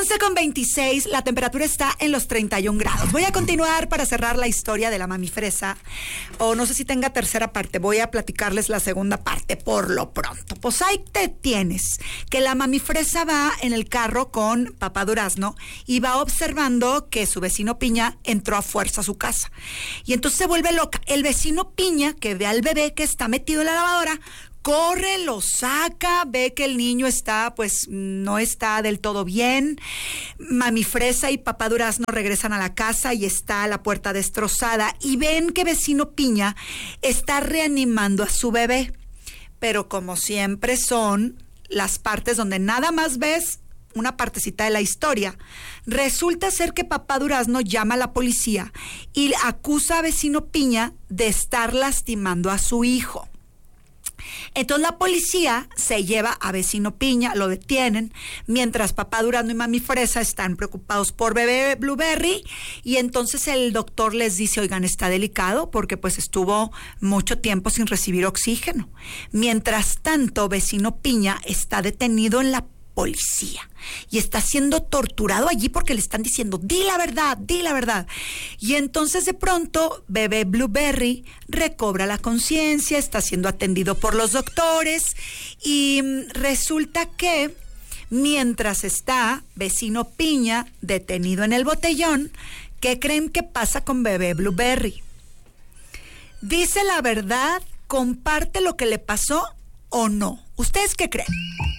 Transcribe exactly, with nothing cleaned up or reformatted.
quince con veintiséis, la temperatura está en los treinta y un grados. Voy a continuar para cerrar la historia de la mami fresa, o no sé si tenga tercera parte, voy a platicarles la segunda parte por lo pronto. Pues ahí te tienes, que la mami fresa va en el carro con papá Durazno y va observando que su vecino Piña entró a fuerza a su casa. Y entonces se vuelve loca. El vecino Piña, que ve al bebé que está metido en la lavadora, corre, lo saca, ve que el niño está, pues, no está del todo bien. Mami Fresa y papá Durazno regresan a la casa y está la puerta destrozada y ven que vecino Piña está reanimando a su bebé. Pero como siempre son las partes donde nada más ves una partecita de la historia. Resulta ser que papá Durazno llama a la policía y acusa a vecino Piña de estar lastimando a su hijo. Entonces la policía se lleva a vecino Piña, lo detienen, mientras papá Durazno y mami Fresa están preocupados por bebé Blueberry, y entonces el doctor les dice, oigan, está delicado porque pues estuvo mucho tiempo sin recibir oxígeno. Mientras tanto, vecino Piña está detenido en la policía y está siendo torturado allí porque le están diciendo, di la verdad, di la verdad. Y entonces de pronto bebé Blueberry recobra la conciencia, está siendo atendido por los doctores y resulta que mientras está vecino Piña detenido en el botellón, ¿qué creen que pasa con bebé Blueberry? ¿Dice la verdad? ¿Comparte lo que le pasó o no? ¿Ustedes qué creen?